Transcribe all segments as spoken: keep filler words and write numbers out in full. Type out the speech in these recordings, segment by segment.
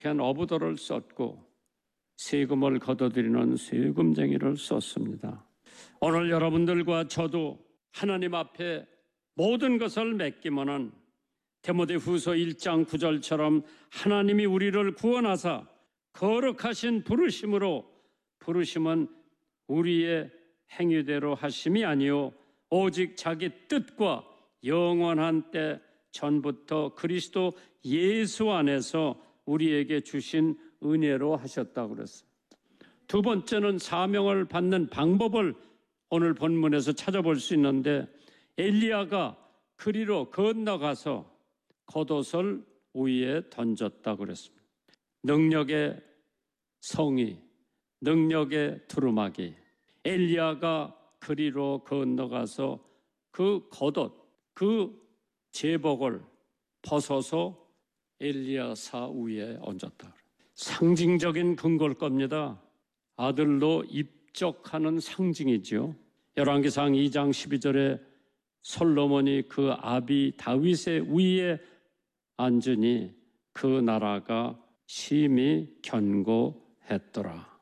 그냥 어부도를 썼고 세금을 걷어들이는 세금쟁이를 썼습니다. 오늘 여러분들과 저도 하나님 앞에 모든 것을 맡기면은 디모데후서 일 장 구 절처럼 하나님이 우리를 구원하사 거룩하신 부르심으로, 부르심은 우리의 행위대로 하심이 아니요 오직 자기 뜻과 영원한 때 전부터 그리스도 예수 안에서 우리에게 주신 은혜로 하셨다고 그랬어요. 두 번째는 사명을 받는 방법을 오늘 본문에서 찾아볼 수 있는데, 엘리야가 그리로 건너가서 겉옷을 위에 던졌다고 그랬습니다. 능력의 성이, 능력의 두루마기. 엘리야가 그리로 건너가서 그 겉옷, 그 제복을 벗어서 엘리야사 위에 얹었다. 상징적인 근거일 겁니다. 아들로 입적하는 상징이죠. 열왕기상 이 장 십이 절에 솔로몬이 그 아비 다윗의 위에 앉으니 그 나라가 심히 견고했더라.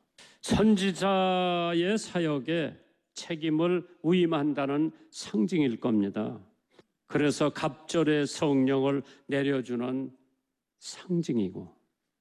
선지자의 사역에 책임을 위임한다는 상징일 겁니다. 그래서 갑절의 성령을 내려주는 상징이고,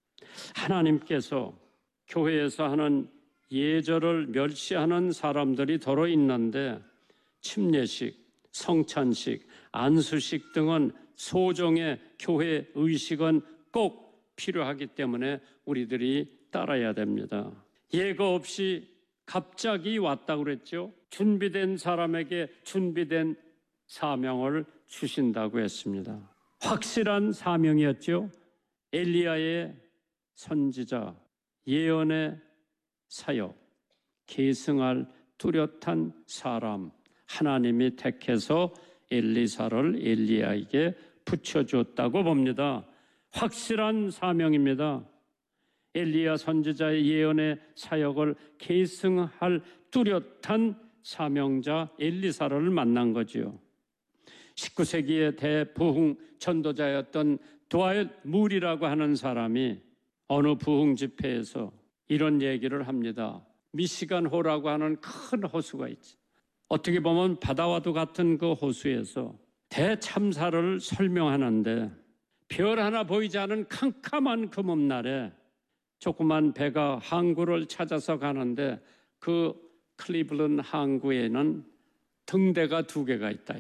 하나님께서 교회에서 하는 예절을 멸시하는 사람들이 더러 있는데, 침례식, 성찬식, 안수식 등은 소정의 교회 의식은 꼭 필요하기 때문에 우리들이 따라야 됩니다. 예고 없이 갑자기 왔다고 그랬죠. 준비된 사람에게 준비된 사명을 주신다고 했습니다. 확실한 사명이었죠. 엘리야의 선지자, 예언의 사역, 계승할 뚜렷한 사람, 하나님이 택해서 엘리사를 엘리야에게 붙여줬다고 봅니다. 확실한 사명입니다. 엘리야 선지자의 예언의 사역을 계승할 뚜렷한 사명자 엘리사를 만난 거지요. 십구 세기의 대부흥 전도자였던 드와이트 물이라고 하는 사람이 어느 부흥 집회에서 이런 얘기를 합니다. 미시간 호라고 하는 큰 호수가 있지. 어떻게 보면 바다와도 같은 그 호수에서 대참사를 설명하는데, 별 하나 보이지 않은 캄캄한 금음날에 조그만 배가 항구를 찾아서 가는데, 그 클리블랜드 항구에는 등대가 두 개가 있다.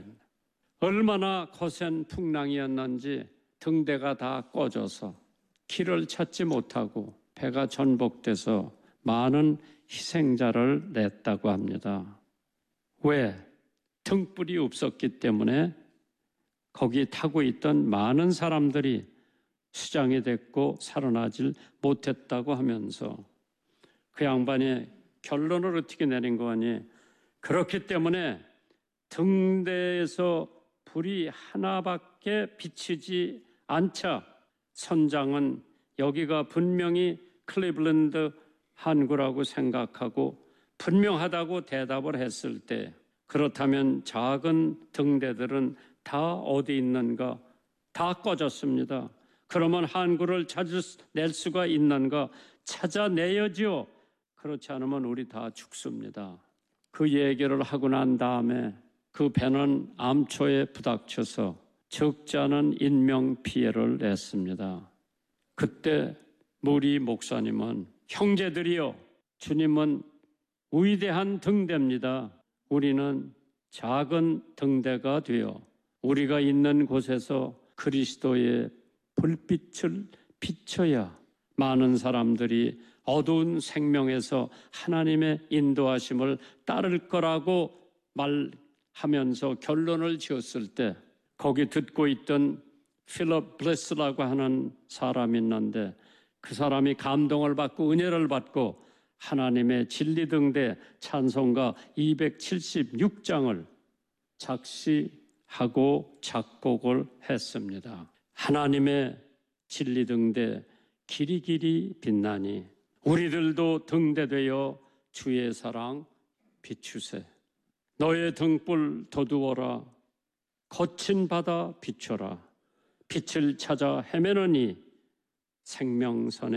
얼마나 거센 풍랑이었는지 등대가 다 꺼져서 길을 찾지 못하고 배가 전복돼서 많은 희생자를 냈다고 합니다. 왜? 등불이 없었기 때문에 거기 타고 있던 많은 사람들이 수장이 됐고 살아나질 못했다고 하면서 그 양반이 결론을 어떻게 내린 거니? 그렇기 때문에 등대에서 불이 하나밖에 비치지 않자 선장은 여기가 분명히 클리블랜드 항구라고 생각하고 분명하다고 대답을 했을 때, 그렇다면 작은 등대들은 다 어디 있는가? 다 꺼졌습니다. 그러면 항구를 찾아낼 수가 있는가? 찾아내야지요. 그렇지 않으면 우리 다 죽습니다. 그 얘기를 하고 난 다음에 그 배는 암초에 부닥쳐서 적지 않은 인명피해를 냈습니다. 그때 무리 목사님은, 형제들이여, 주님은 위대한 등대입니다. 우리는 작은 등대가 되어 우리가 있는 곳에서 그리스도의 불빛을 비춰야 많은 사람들이 어두운 생명에서 하나님의 인도하심을 따를 거라고 말하면서 결론을 지었을 때, 거기 듣고 있던 필립 블레스라고 하는 사람이 있는데, 그 사람이 감동을 받고 은혜를 받고 하나님의 진리등대 찬송가 이백칠십육 장을 작시하고 작곡을 했습니다. 하나님의 진리등대 길이 길이 빛나니 우리들도 등대되어 주의 사랑 비추세. 너의 등불 돋우어라. 거친 바다 비춰라. 빛을 찾아 헤매느니 생명선의